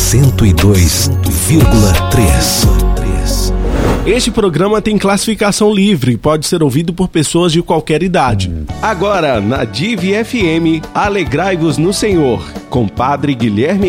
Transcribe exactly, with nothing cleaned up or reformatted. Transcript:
cento e dois vírgula três. Este programa tem classificação livre e pode ser ouvido por pessoas de qualquer idade. Agora, na Div F M, Alegrai-vos no Senhor, com Padre Guilherme